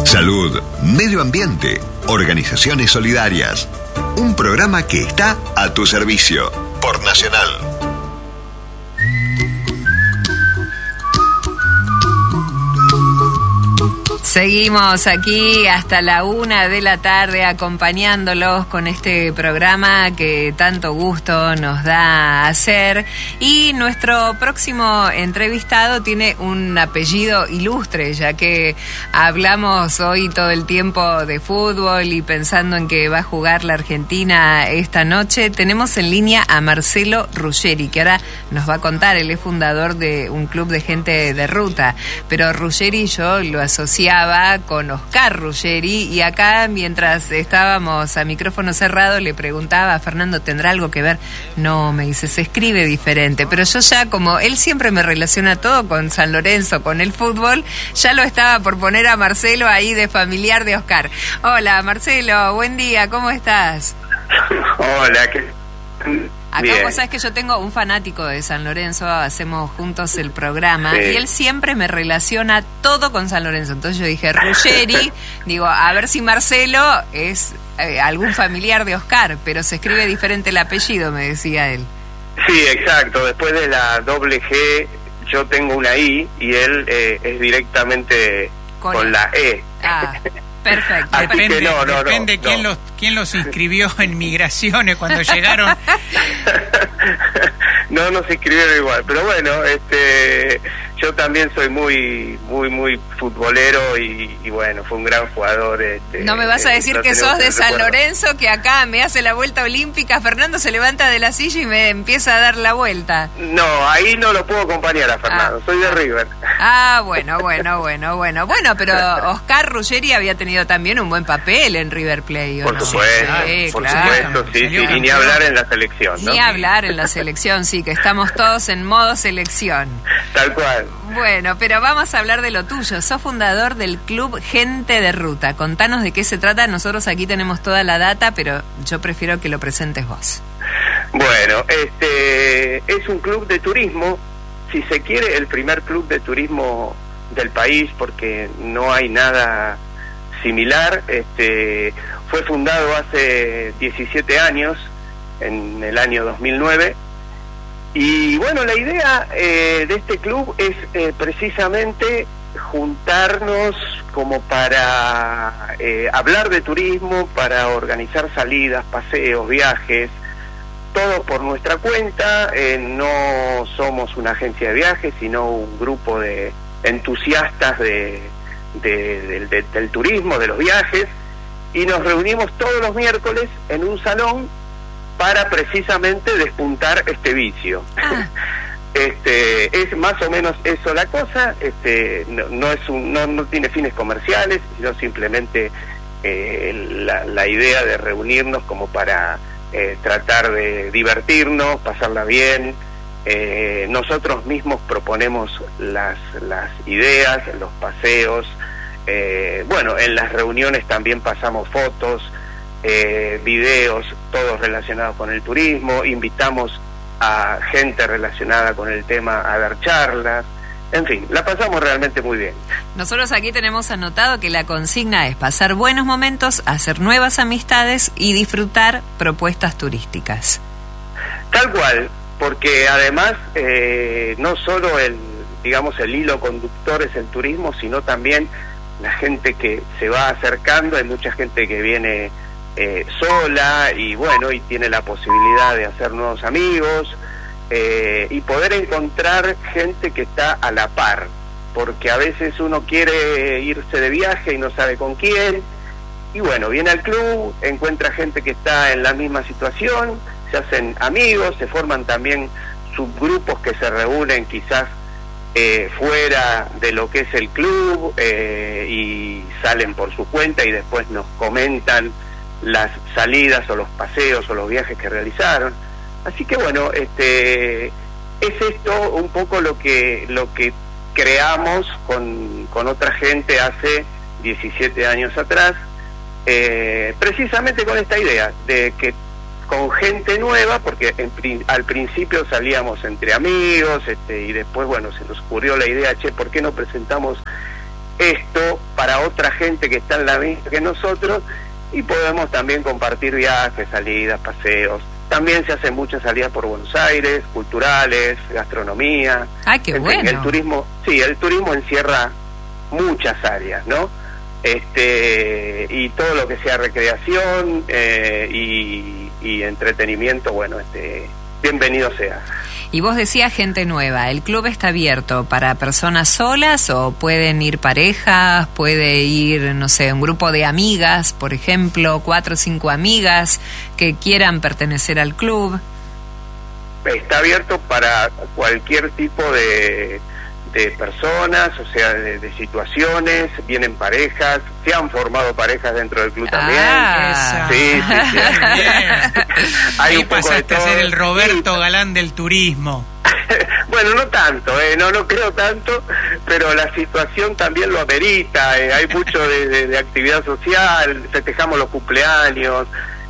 Salud, medio ambiente, organizaciones solidarias. Un programa que está a tu servicio por Nacional. Seguimos aquí hasta la 1 de la tarde acompañándolos con este programa que tanto gusto nos da hacer. Y nuestro próximo entrevistado tiene un apellido ilustre, ya que hablamos hoy todo el tiempo de fútbol y pensando en que va a jugar la Argentina esta noche. Tenemos en línea a Marcelo Ruggeri, que ahora nos va a contar. Él es fundador de un club de gente de ruta, pero Ruggeri yo lo asociaba con Oscar Ruggeri, y acá mientras estábamos a micrófono cerrado le preguntaba a Fernando, ¿tendrá algo que ver? No, me dice, se escribe diferente, pero yo ya, como él siempre me relaciona todo con San Lorenzo, con el fútbol, ya lo estaba por poner a Marcelo ahí de familiar de Oscar. Hola Marcelo, buen día, ¿cómo estás? Hola, ¿qué? Acá Bien. vos sabés que yo tengo un fanático de San Lorenzo, hacemos juntos el programa, sí. Y él siempre me relaciona todo con San Lorenzo. Entonces yo dije, Ruggeri, digo, a ver si Marcelo es algún familiar de Oscar, pero se escribe diferente el apellido, me decía él. Sí, exacto, después de la doble G yo tengo una I y él es directamente con la E. Ah. Perfecto. Depende quién los inscribió en migraciones cuando llegaron. No nos inscribieron igual, pero bueno, yo también soy muy futbolero y bueno, fue un gran jugador. No me vas a decir que sos de San Lorenzo, que acá me hace la vuelta olímpica, Fernando se levanta de la silla y me empieza a dar la vuelta. No, ahí no lo puedo acompañar a Fernando, soy de River. Bueno, pero Oscar Ruggeri había tenido también un buen papel en River Plate, Por supuesto, sí, y ni hablar en la selección, ¿no? Ni hablar en la selección, sí, que estamos todos en modo selección. Tal cual. Bueno, pero vamos a hablar de lo tuyo. Sos fundador del Club Gente de Ruta. Contanos de qué se trata. Nosotros aquí tenemos toda la data, pero yo prefiero que lo presentes vos. Bueno, es un club de turismo, si se quiere, el primer club de turismo del país, porque no hay nada similar. Fue fundado hace 17 años, en el año 2009. Y bueno, la idea de este club es precisamente juntarnos como para hablar de turismo, para organizar salidas, paseos, viajes, todo por nuestra cuenta. No somos una agencia de viajes, sino un grupo de entusiastas del turismo, de los viajes, y nos reunimos todos los miércoles en un salón para precisamente despuntar este vicio. Es más o menos eso la cosa. No tiene fines comerciales, sino simplemente la idea de reunirnos como para tratar de divertirnos, pasarla bien. Nosotros mismos proponemos las ideas, los paseos. Bueno, en las reuniones también pasamos fotos, videos, todos relacionados con el turismo. Invitamos a gente relacionada con el tema a dar charlas. En fin, la pasamos realmente muy bien. Nosotros aquí tenemos anotado que la consigna es pasar buenos momentos, hacer nuevas amistades y disfrutar propuestas turísticas. Tal cual, porque además no solo el hilo conductor es el turismo, sino también la gente que se va acercando. Hay mucha gente que viene sola y bueno, y tiene la posibilidad de hacer nuevos amigos y poder encontrar gente que está a la par, porque a veces uno quiere irse de viaje y no sabe con quién, y bueno, viene al club, encuentra gente que está en la misma situación, se hacen amigos, se forman también subgrupos que se reúnen quizás fuera de lo que es el club y salen por su cuenta y después nos comentan las salidas o los paseos o los viajes que realizaron. Así que bueno, es esto un poco lo que creamos con otra gente hace 17 años atrás, precisamente con esta idea de que con gente nueva, porque al principio salíamos entre amigos, y después bueno, se nos ocurrió la idea, ¿por qué no presentamos esto para otra gente que está en la misma que nosotros, y podemos también compartir viajes, salidas, paseos. También se hacen muchas salidas por Buenos Aires, culturales, gastronomía. ¡Ay, qué bueno! El turismo, sí, el turismo encierra muchas áreas, ¿no? Y todo lo que sea recreación y entretenimiento, bueno, bienvenido sea. Y vos decías gente nueva, ¿el club está abierto para personas solas o pueden ir parejas, puede ir, no sé, un grupo de amigas, por ejemplo, 4 o 5 amigas que quieran pertenecer al club? Está abierto para cualquier tipo de personas, o sea, de situaciones, vienen parejas, se han formado parejas dentro del club también. Sí. Ahí pasaste a ser el Roberto Galán del turismo. Bueno, no tanto, no creo tanto, pero la situación también lo amerita. Hay mucho de actividad social, festejamos los cumpleaños,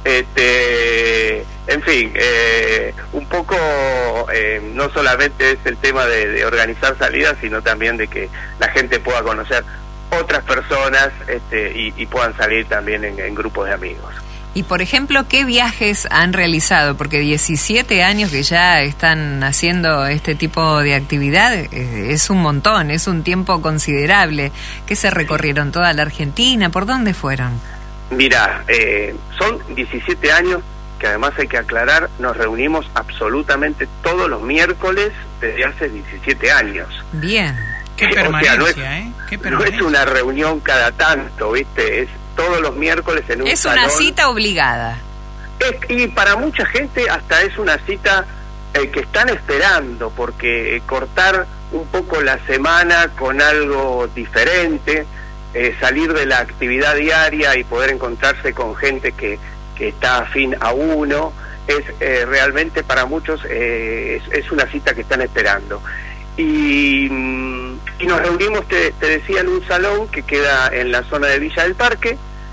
en fin, un poco no solamente es el tema de organizar salidas, sino también de que la gente pueda conocer otras personas y puedan salir también en grupos de amigos. Y por ejemplo, ¿qué viajes han realizado? Porque 17 años que ya están haciendo este tipo de actividad es un montón, es un tiempo considerable. ¿Qué se recorrieron? ¿Toda la Argentina? ¿Por dónde fueron? Mira, son 17 años que además hay que aclarar, nos reunimos absolutamente todos los miércoles desde hace 17 años. Bien. Qué permanencia, Qué permanencia. No es una reunión cada tanto, ¿viste? Es todos los miércoles en un salón. Es una cita obligada. Y para mucha gente hasta es una cita que están esperando, porque cortar un poco la semana con algo diferente, salir de la actividad diaria y poder encontrarse con gente que está afín a uno, es realmente para muchos es una cita que están esperando. Y nos reunimos, te decía, en un salón que queda en la zona de Villa del Parque.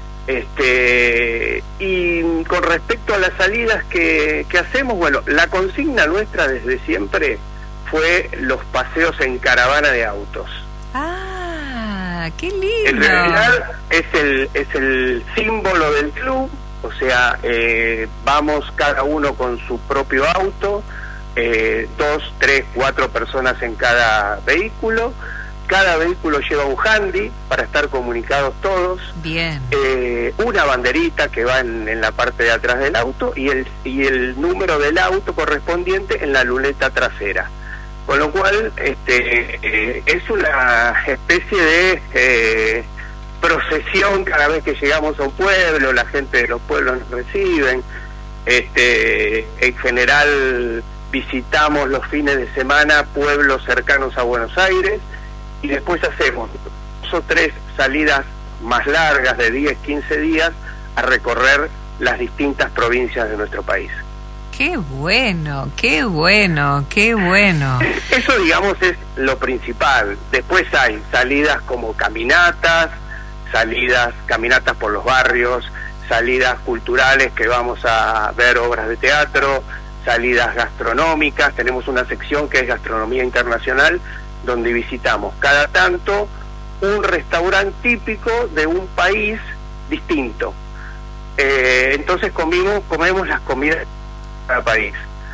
Y con respecto a las salidas que hacemos, bueno, la consigna nuestra desde siempre fue los paseos en caravana de autos. ¡Ah, qué lindo! En realidad es el símbolo del club, o sea, vamos cada uno con su propio auto, 2, 3, 4 personas en cada vehículo. Cada vehículo lleva un handy para estar comunicados todos. Bien. Una banderita que va en la parte de atrás del auto y el número del auto correspondiente en la luneta trasera. Con lo cual es una especie de procesión cada vez que llegamos a un pueblo, la gente de los pueblos nos reciben. En general visitamos los fines de semana pueblos cercanos a Buenos Aires. Y después hacemos 2 o 3 salidas más largas de 10, 15 días a recorrer las distintas provincias de nuestro país. ¡Qué bueno, qué bueno, qué bueno! Eso, digamos, es lo principal. Después hay salidas como caminatas por los barrios, salidas culturales que vamos a ver obras de teatro, salidas gastronómicas. Tenemos una sección que es Gastronomía Internacional, donde visitamos cada tanto un restaurante típico de un país distinto. Entonces comemos las comidas de cada país.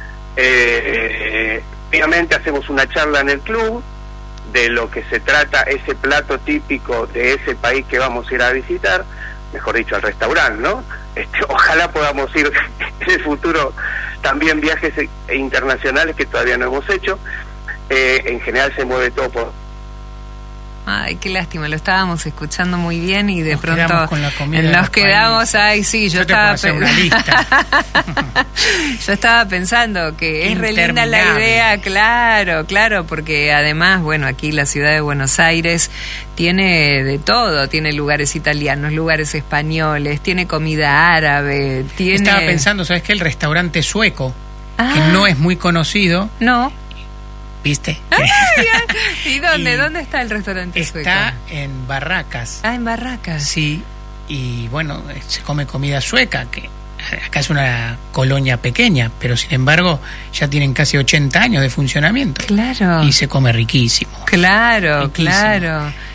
Obviamente hacemos una charla en el club de lo que se trata ese plato típico de ese país que vamos a ir a visitar, mejor dicho, al restaurante, ¿no? Ojalá podamos ir en el futuro también viajes internacionales que todavía no hemos hecho. En general se mueve todo por... Ay, qué lástima, lo estábamos escuchando muy bien y de pronto quedamos con la comida nos quedamos, ay sí, yo estaba una lista. Yo estaba pensando que es re linda la idea, claro, porque además, bueno, aquí la ciudad de Buenos Aires tiene de todo, tiene lugares italianos, lugares españoles, tiene comida árabe, tiene... Estaba pensando, ¿sabes qué? El restaurante sueco, que no es muy conocido. No. ¿Viste? ¿Y dónde está el restaurante sueco? Está en Barracas. Ah, en Barracas. Sí, y bueno, se come comida sueca, que acá es una colonia pequeña, pero sin embargo ya tienen casi 80 años de funcionamiento. Claro. Y se come riquísimo. Claro.